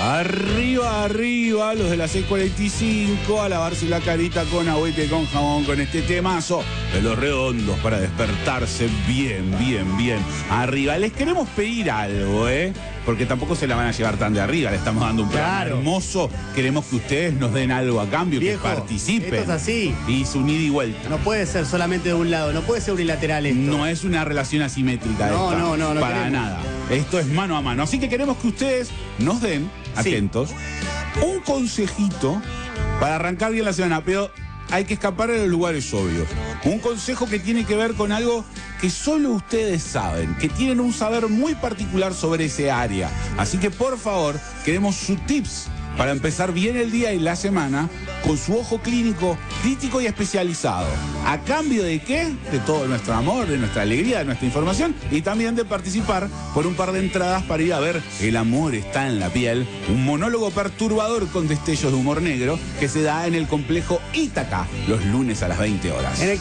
Arriba, arriba, los de las 6:45, a lavarse la carita con agüita y con jabón, con este temazo de Los Redondos para despertarse bien, bien, bien. Arriba, les queremos pedir algo, porque tampoco se la van a llevar tan de arriba, le estamos dando un programa hermoso. Queremos que ustedes nos den algo a cambio, viejo, que participen. Esto es así. Y su ida y vuelta. No puede ser solamente de un lado, no puede ser unilateral esto. No es una relación asimétrica No, esta, no para queremos. nada. Esto es mano a mano. Así que queremos que ustedes nos den, atentos, un consejito para arrancar bien la semana, pero hay que escapar de los lugares obvios. Un consejo que tiene que ver con algo que solo ustedes saben, que tienen un saber muy particular sobre ese área. Así que por favor, queremos sus tips para empezar bien el día y la semana con su ojo clínico, crítico y especializado. ¿A cambio de qué? De todo nuestro amor, de nuestra alegría, de nuestra información y también de participar por un par de entradas para ir a ver El amor está en la piel, un monólogo perturbador con destellos de humor negro que se da en el complejo Ítaca los lunes a las 20 horas. En el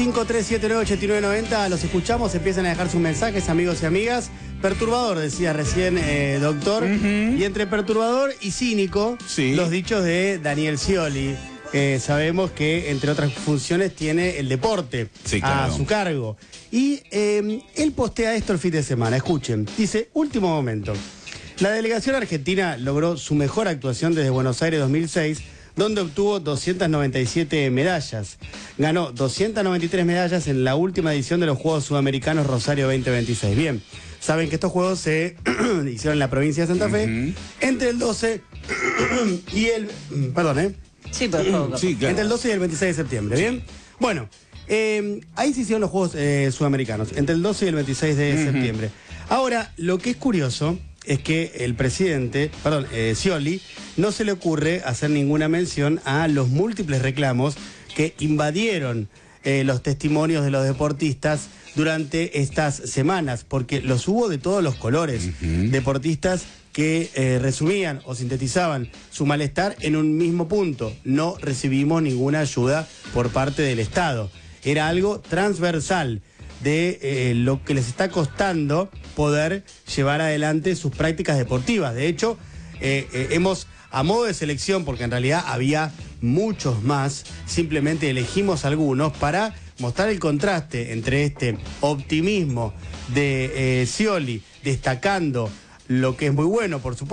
1553798990 los escuchamos, empiezan a dejar sus mensajes, amigos y amigas. Perturbador, decía recién, doctor. Y entre perturbador y cínico, los dichos de Daniel Scioli. Sabemos que, entre otras funciones, tiene el deporte a su cargo. Y él postea esto el fin de semana. Escuchen. Dice, último momento. La delegación argentina logró su mejor actuación desde Buenos Aires 2006, donde obtuvo 297 medallas. Ganó 293 medallas en la última edición de los Juegos Sudamericanos Rosario 2026. Bien. Saben que estos juegos se hicieron en la provincia de Santa Fe entre el 12 y el... Perdón, Sí, por favor. Sí, claro. Entre el 12 y el 26 de septiembre, ¿bien? Bueno, ahí se hicieron los Juegos Sudamericanos, entre el 12 y el 26 de septiembre. Ahora, lo que es curioso es que el presidente, Scioli, no se le ocurre hacer ninguna mención a los múltiples reclamos que invadieron los testimonios de los deportistas durante estas semanas, porque los hubo de todos los colores. Deportistas que resumían o sintetizaban su malestar en un mismo punto: no recibimos ninguna ayuda por parte del Estado. Era algo transversal de lo que les está costando poder llevar adelante sus prácticas deportivas. De hecho, hemos, a modo de selección, porque en realidad había muchos más, simplemente elegimos algunos para mostrar el contraste entre este optimismo de Scioli, destacando lo que es muy bueno, por supuesto,